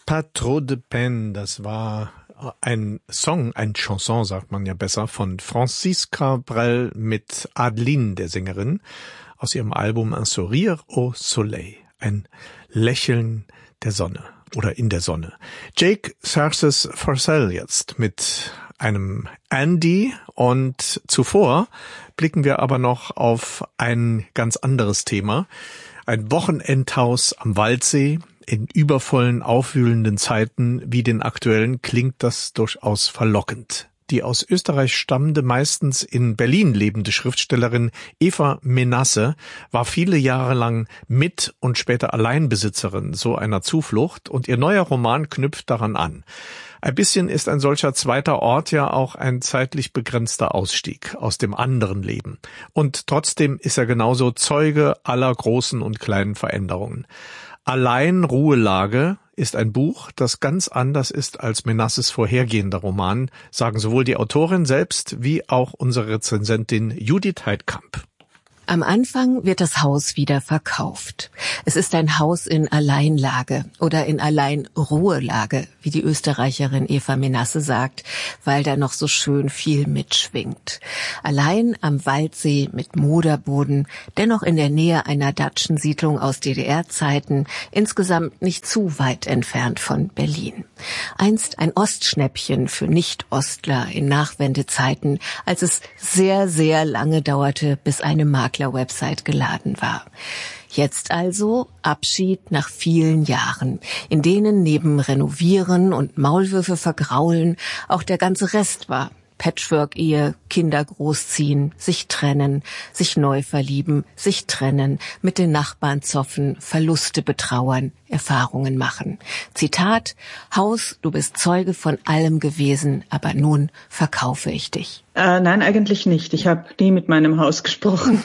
Pas trop de peine, das war ein Song, ein Chanson, sagt man ja besser, von Francis Cabrel mit Adeline, der Sängerin, aus ihrem Album Un sourire au soleil, ein Lächeln der Sonne oder in der Sonne. Jake Sarces Forcell jetzt mit einem Andy, und zuvor blicken wir aber noch auf ein ganz anderes Thema. Ein Wochenendhaus am Waldsee. In übervollen, aufwühlenden Zeiten wie den aktuellen klingt das durchaus verlockend. Die aus Österreich stammende, meistens in Berlin lebende Schriftstellerin Eva Menasse war viele Jahre lang Mit- und später Alleinbesitzerin so einer Zuflucht, und ihr neuer Roman knüpft daran an. Ein bisschen ist ein solcher zweiter Ort ja auch ein zeitlich begrenzter Ausstieg aus dem anderen Leben. Und trotzdem ist er genauso Zeuge aller großen und kleinen Veränderungen. Allein Ruhelage ist ein Buch, das ganz anders ist als Menasses vorhergehender Roman, sagen sowohl die Autorin selbst wie auch unsere Rezensentin Judith Heidkamp. Am Anfang wird das Haus wieder verkauft. Es ist ein Haus in Alleinlage oder in Alleinruhelage, wie die Österreicherin Eva Menasse sagt, weil da noch so schön viel mitschwingt. Allein am Waldsee mit Moderboden, dennoch in der Nähe einer Datschensiedlung aus DDR-Zeiten, insgesamt nicht zu weit entfernt von Berlin. Einst ein Ostschnäppchen für Nicht-Ostler in Nachwendezeiten, als es sehr, sehr lange dauerte, bis eine Makler-Website geladen war. Jetzt also Abschied nach vielen Jahren, in denen neben Renovieren und Maulwürfe vergraulen auch der ganze Rest war. Patchwork-Ehe, Kinder großziehen, sich trennen, sich neu verlieben, sich trennen, mit den Nachbarn zoffen, Verluste betrauern, Erfahrungen machen. Zitat: Haus, du bist Zeuge von allem gewesen, aber nun verkaufe ich dich. Nein, eigentlich nicht. Ich habe nie mit meinem Haus gesprochen.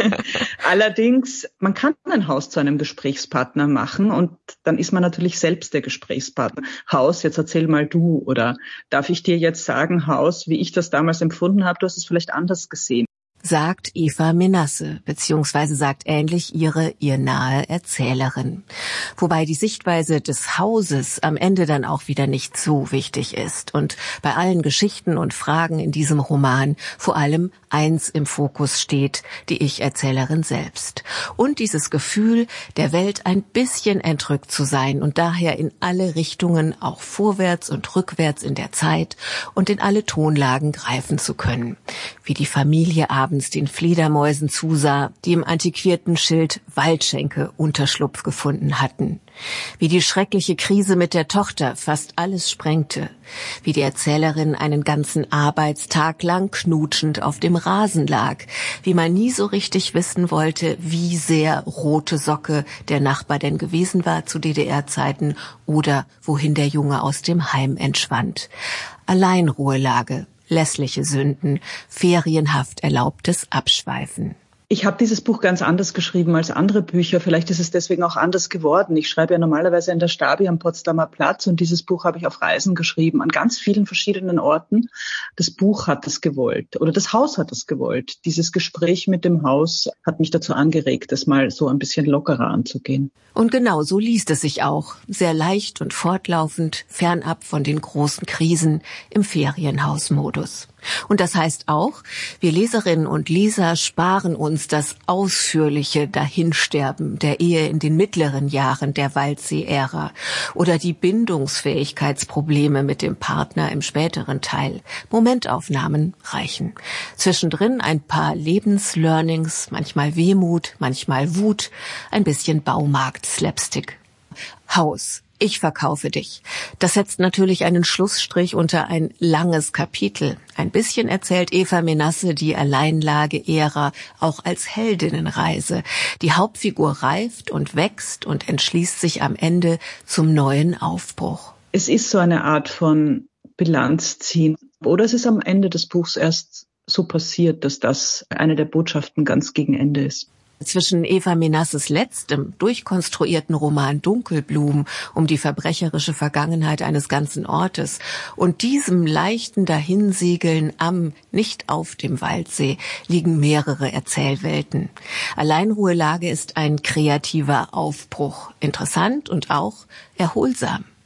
Allerdings, man kann ein Haus zu einem Gesprächspartner machen, und dann ist man natürlich selbst der Gesprächspartner. Haus, jetzt erzähl mal du, oder darf ich dir jetzt sagen, Haus, wie ich das damals empfunden habe, du hast es vielleicht anders gesehen. Sagt Eva Menasse, beziehungsweise sagt ähnlich ihr nahe Erzählerin. Wobei die Sichtweise des Hauses am Ende dann auch wieder nicht so wichtig ist und bei allen Geschichten und Fragen in diesem Roman vor allem eins im Fokus steht, die Ich-Erzählerin selbst. Und dieses Gefühl, der Welt ein bisschen entrückt zu sein und daher in alle Richtungen, auch vorwärts und rückwärts in der Zeit und in alle Tonlagen greifen zu können. Wie die Familie abends den Fledermäusen zusah, die im antiquierten Schild Waldschenke Unterschlupf gefunden hatten. Wie die schreckliche Krise mit der Tochter fast alles sprengte. Wie die Erzählerin einen ganzen Arbeitstag lang knutschend auf dem Rasen lag. Wie man nie so richtig wissen wollte, wie sehr rote Socke der Nachbar denn gewesen war zu DDR-Zeiten oder wohin der Junge aus dem Heim entschwand. Alleinruhelage, lässliche Sünden, ferienhaft erlaubtes Abschweifen. Ich habe dieses Buch ganz anders geschrieben als andere Bücher. Vielleicht ist es deswegen auch anders geworden. Ich schreibe ja normalerweise in der Stabi am Potsdamer Platz, und dieses Buch habe ich auf Reisen geschrieben, an ganz vielen verschiedenen Orten. Das Buch hat es gewollt, oder das Haus hat es gewollt. Dieses Gespräch mit dem Haus hat mich dazu angeregt, das mal so ein bisschen lockerer anzugehen. Und genau so liest es sich auch, sehr leicht und fortlaufend, fernab von den großen Krisen im Ferienhausmodus. Und das heißt auch, wir Leserinnen und Leser sparen uns das ausführliche Dahinsterben der Ehe in den mittleren Jahren der Waldsee-Ära oder die Bindungsfähigkeitsprobleme mit dem Partner im späteren Teil. Momentaufnahmen reichen. Zwischendrin ein paar Lebenslearnings, manchmal Wehmut, manchmal Wut, ein bisschen Baumarkt-Slapstick. Haus. Ich verkaufe dich. Das setzt natürlich einen Schlussstrich unter ein langes Kapitel. Ein bisschen erzählt Eva Menasse die Alleinlage-Ära auch als Heldinnenreise. Die Hauptfigur reift und wächst und entschließt sich am Ende zum neuen Aufbruch. Es ist so eine Art von Bilanzziehen. Oder es ist am Ende des Buchs erst so passiert, dass das eine der Botschaften ganz gegen Ende ist. Zwischen Eva Menasses letztem, durchkonstruierten Roman Dunkelblumen um die verbrecherische Vergangenheit eines ganzen Ortes und diesem leichten Dahinsegeln am, nicht auf dem Waldsee, liegen mehrere Erzählwelten. Alleinruhelage ist ein kreativer Aufbruch, interessant und auch erholsam.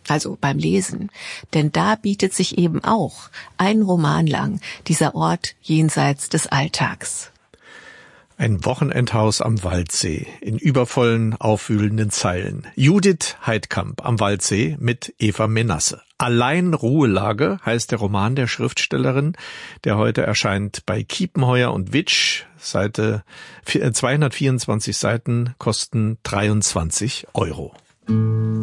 Also beim Lesen. Denn da bietet sich eben auch ein Roman lang dieser Ort jenseits des Alltags. Ein Wochenendhaus am Waldsee in übervollen, aufwühlenden Zeilen. Judith Heidkamp am Waldsee mit Eva Menasse. Allein Ruhelage heißt der Roman der Schriftstellerin, der heute erscheint bei Kiepenheuer und Witsch. Seite 224 Seiten, kosten 23 €.